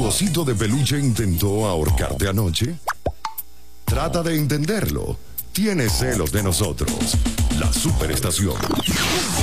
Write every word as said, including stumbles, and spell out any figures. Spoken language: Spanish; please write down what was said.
¿Tu osito de peluche intentó ahorcarte anoche? Trata de entenderlo. Tiene celos de nosotros. La Superestación.